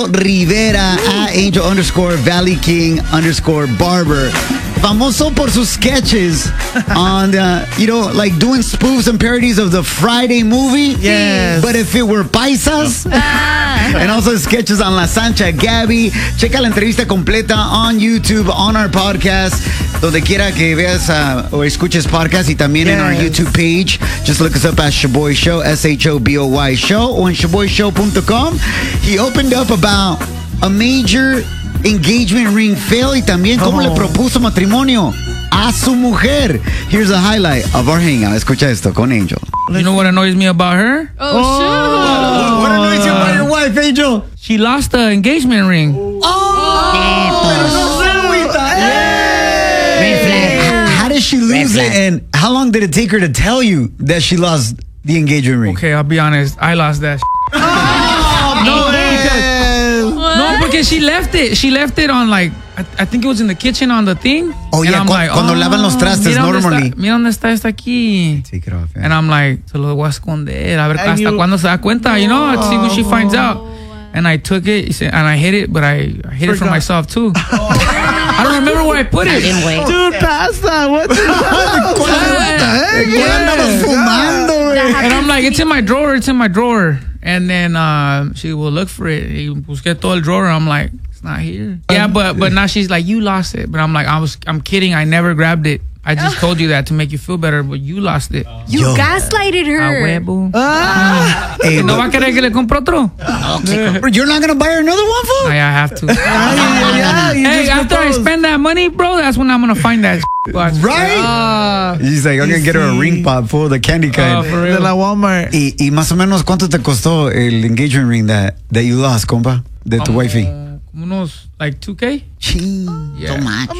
Rivera at Angel_Valley King_Barber. Famoso por sus sketches on, like doing spoofs and parodies of the Friday movie. Yes. But if it were paisas. And also sketches on La Sancha Gabby. Checa la entrevista completa on YouTube, on our podcast. Donde quiera que veas o escuches podcast y también en our YouTube page. Just look us up at Shaboy Show, SHOBOY Show, or on shaboyshow.com. He opened up about a major engagement ring fail y también cómo le propuso matrimonio a su mujer. Here's a highlight of our hangout. Escucha esto con Angel. You know what annoys me about her? What annoys you about your wife, Angel? She lost the engagement ring. How did she lose it, and how long did it take her to tell you that she lost the engagement ring? Okay, I'll be honest. I lost that. Because she left it. She left it on I think it was in the kitchen on the thing. Oh, yeah, cuando lavan los trastes normally. Mira dónde está esta aquí. Take it off, yeah. And I'm like, se lo voy a esconder. A ver hasta cuándo se da cuenta, see when she finds out. And I took it, and I hid it, but I hid it from myself, too. I don't remember where I put it. Dude, pasta. What the heck? And I'm like, it's in my drawer. And then she will look for it. Busqué todo el drawer. I'm like, it's not here. Yeah, but now she's like, you lost it. But I'm like, I'm kidding. I never grabbed it. I just told you that to make you feel better, but you lost it. You gaslighted her. A huevo. Hey, ¿no va a querer que le compre otro? You're not going to buy her another one, fool? I have to. Hey, after I spend that money, bro, that's when I'm going to find that. Right? He's like, I'm going to get her a ring pop, fool, the candy kind. For real. De la Walmart. Y más o menos, ¿cuánto te costó el engagement ring that you lost, compa? De tu wifey. Unos, like, 2K? Ching. Yeah. So much.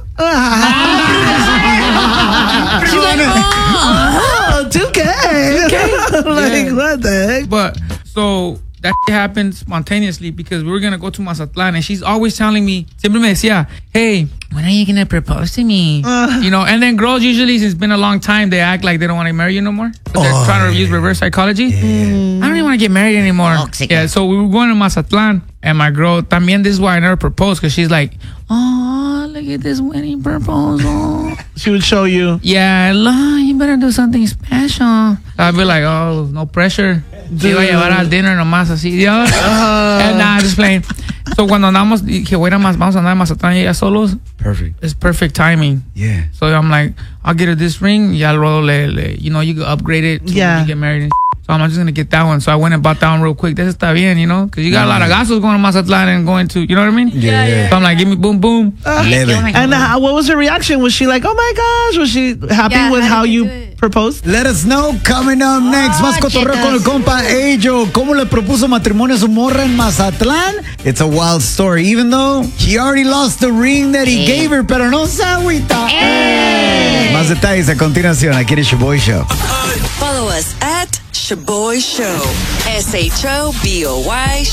She's like, 2K. Like, what the heck? But, so, that happened spontaneously because we were going to go to Mazatlan, and she's always telling me, siempre me decía, hey, when are you going to propose to me? And then girls usually, since it's been a long time, they act like they don't want to marry you no more. But they're trying to use reverse psychology. I don't even want to get married anymore. Yeah, so we were going to Mazatlan, and my girl, también, this is why I never proposed, because she's like, oh, look at this wedding proposal. She would show you. Yeah, you better do something special. I'd be like, oh, no pressure. Te iba a llevar al dinner nomás así, Dios. And nah, just playing. So cuando andamos, dije, vamos a andar en Mazatlán y ella solos. Perfect. It's perfect timing. Yeah. So I'm like, I'll get her this ring. Y al rodo you can upgrade it. So when you get married and so I'm just going to get that one. So I went and bought that one real quick. This está bien, because you got a lot of gastos going to Mazatlan and going to, you know what I mean? Yeah. So I'm like, give me boom, boom. And what was her reaction? Was she like, oh my gosh? Was she happy with how you proposed? Let us know. Coming up next. Más cotorreo con el compa Angel. ¿Cómo le propuso matrimonio a su morra en Mazatlán? It's a wild story. Even though he already lost the ring that he gave her, pero no se agüita. Más detalles a continuación aquí en Shaboy Show. Follow us at Shaboy Show. SHOBOY